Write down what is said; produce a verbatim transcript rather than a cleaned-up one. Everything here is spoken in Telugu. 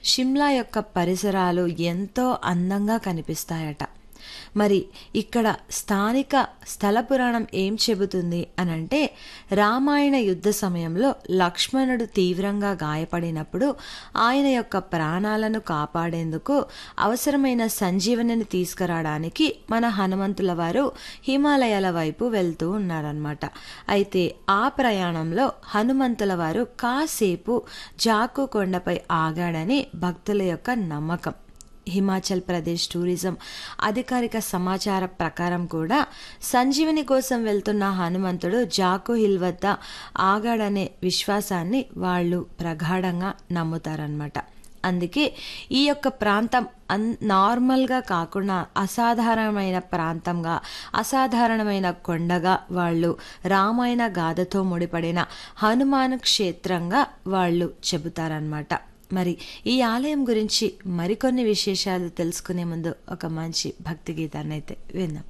షిమ్లా యొక్క పరిసరాలు ఎంతో అందంగా కనిపిస్తాయట. మరి ఇక్కడ స్థానిక స్థల పురాణం ఏం చెబుతుంది అనంటే, రామాయణ యుద్ధ సమయంలో లక్ష్మణుడు తీవ్రంగా గాయపడినప్పుడు ఆయన యొక్క ప్రాణాలను కాపాడేందుకు అవసరమైన సంజీవనిని తీసుకురావడానికి మన హనుమంతుల వారు హిమాలయాల వైపు వెళ్తూ ఉన్నారనమాట. అయితే ఆ ప్రయాణంలో హనుమంతుల వారు కాసేపు జాకు కొండపై ఆగాడని భక్తుల యొక్క నమ్మకం. హిమాచల్ ప్రదేశ్ టూరిజం అధికారిక సమాచార ప్రకారం కూడా సంజీవని కోసం వెళ్తున్న హనుమంతుడు జాకు హిల్ వద్ద ఆగాడనే విశ్వాసాన్ని వాళ్ళు ప్రగాఢంగా నమ్ముతారనమాట. అందుకే ఈ యొక్క ప్రాంతం అన్ నార్మల్గా కాకుండా అసాధారణమైన ప్రాంతంగా, అసాధారణమైన కొండగా వాళ్ళు రామాయణ గాథతో ముడిపడిన హనుమాన్ క్షేత్రంగా వాళ్ళు చెబుతారనమాట. మరి ఈ ఆలయం గురించి మరికొన్ని విశేషాలు తెలుసుకునే ముందు ఒక మంచి భక్తి గీతాన్ని అయితే విందాం.